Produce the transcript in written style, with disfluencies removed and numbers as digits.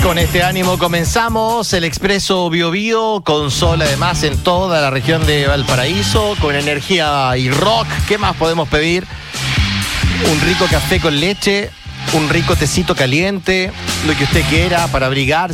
Con este ánimo comenzamos el Expreso Bio Bio, con sol además en toda la región de Valparaíso, con energía y rock. ¿Qué más podemos pedir? Un rico café con leche, un rico tecito caliente, lo que usted quiera para abrigarse.